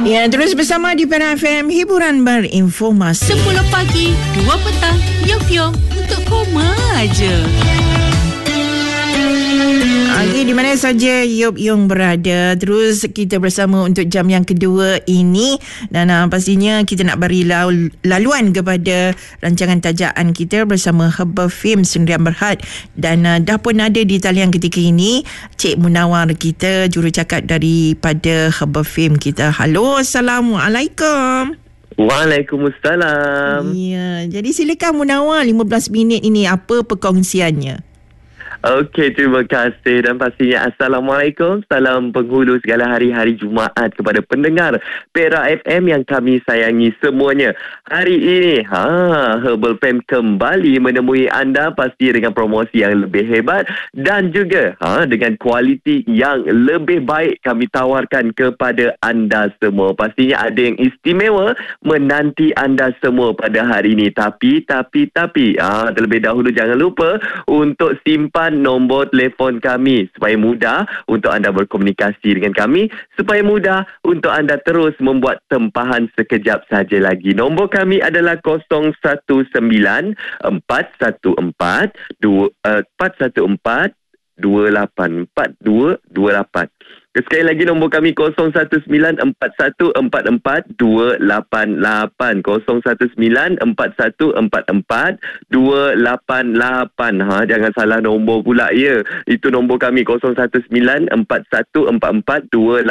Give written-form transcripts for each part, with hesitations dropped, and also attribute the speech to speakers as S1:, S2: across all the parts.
S1: Ya, terus bersama di Pera FM, hiburan berinformasi.
S2: 10 pagi, 2 petang, Pyong-pyong untuk koma aja.
S1: Okey, di mana saja Yop Yong berada. Terus kita bersama untuk jam yang kedua ini. Dan pastinya kita nak beri laluan kepada rancangan tajaan kita bersama Herbal Fame Sdn Bhd. Dan dah pun ada di talian ketika ini Cik Munawar kita, jurucakap daripada Herbal Fame kita. Halo, Assalamualaikum.
S3: Waalaikumsalam.
S1: Ya, jadi silakan Munawar, 15 minit ini apa perkongsiannya?
S3: Okey, terima kasih dan pastinya Assalamualaikum. Salam penghulu segala hari-hari Jumaat kepada pendengar Pera FM yang kami sayangi semuanya. Hari ini Herbal Fame kembali menemui anda, pasti dengan promosi yang lebih hebat dan juga dengan kualiti yang lebih baik kami tawarkan kepada anda semua. Pastinya ada yang istimewa menanti anda semua pada hari ini. Tapi terlebih dahulu jangan lupa untuk simpan nombor telefon kami supaya mudah untuk anda berkomunikasi dengan kami, supaya mudah untuk anda terus membuat tempahan sekejap saja lagi. Nombor kami adalah 019 414 414 284228. Sekali lagi nombor kami 019 4144 288 019 4144 288. Jangan salah nombor pula ya. Itu nombor kami 019 4144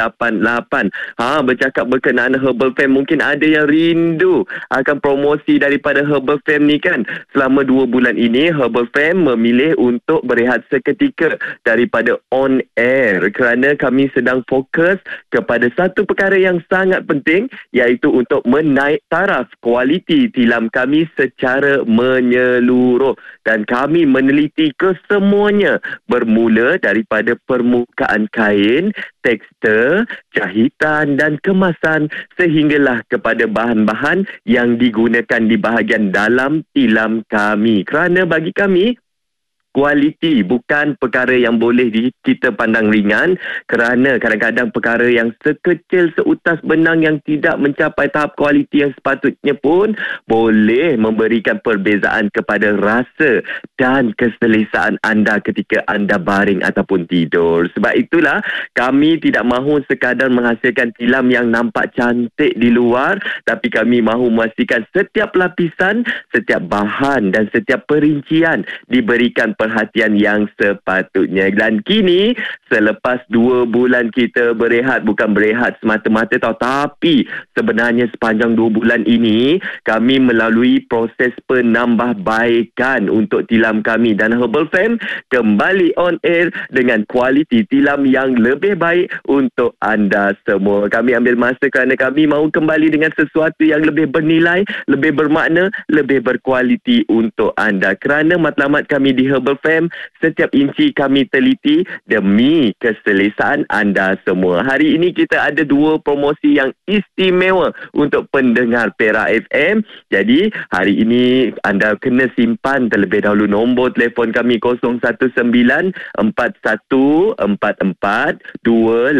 S3: 288. Bercakap berkenaan Herbal Fame, mungkin ada yang rindu akan promosi daripada Herbal Fame ni kan. Selama 2 bulan ini Herbal Fame memilih untuk berehat seketika daripada on air kerana kami sedang fokus kepada satu perkara yang sangat penting, iaitu untuk menaik taraf kualiti tilam kami secara menyeluruh. Dan kami meneliti kesemuanya, bermula daripada permukaan kain, tekstur, jahitan dan kemasan sehinggalah kepada bahan-bahan yang digunakan di bahagian dalam tilam kami. Kerana bagi kami, kualiti bukan perkara yang boleh kita pandang ringan, kerana kadang-kadang perkara yang sekecil seutas benang yang tidak mencapai tahap kualiti yang sepatutnya pun boleh memberikan perbezaan kepada rasa dan keselesaan anda ketika anda baring ataupun tidur. Sebab itulah kami tidak mahu sekadar menghasilkan tilam yang nampak cantik di luar, tapi kami mahu memastikan setiap lapisan, setiap bahan dan setiap perincian diberikan perhatian yang sepatutnya. Dan kini selepas 2 bulan kita berehat, bukan berehat semata-mata tapi sebenarnya sepanjang 2 bulan ini kami melalui proses penambahbaikan untuk tilam kami, dan Herbal Fame kembali on air dengan kualiti tilam yang lebih baik untuk anda semua. Kami ambil masa kerana kami mahu kembali dengan sesuatu yang lebih bernilai, lebih bermakna, lebih berkualiti untuk anda. Kerana matlamat kami di Herbal Fame, setiap inci kami teliti demi keselesaan anda semua. Hari ini kita ada 2 promosi yang istimewa untuk pendengar Pera FM. Jadi hari ini anda kena simpan terlebih dahulu nombor telefon kami 019 4144 2